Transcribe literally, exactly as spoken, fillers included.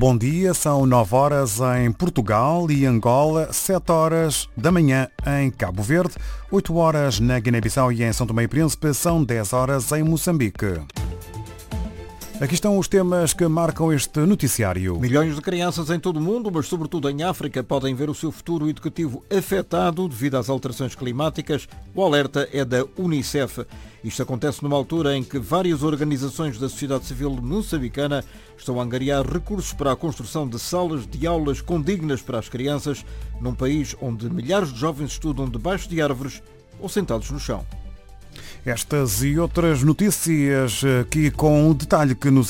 Bom dia, são nove horas em Portugal e Angola, sete horas da manhã em Cabo Verde, oito horas na Guiné-Bissau e em São Tomé e Príncipe, são dez horas em Moçambique. Aqui estão os temas que marcam este noticiário. Milhões de crianças em todo o mundo, mas sobretudo em África, podem ver o seu futuro educativo afetado devido às alterações climáticas. O alerta é da Unicef. Isto acontece numa altura em que várias organizações da sociedade civil moçambicana estão a angariar recursos para a construção de salas de aulas condignas para as crianças, num país onde milhares de jovens estudam debaixo de árvores ou sentados no chão. Estas e outras notícias aqui com o detalhe que nos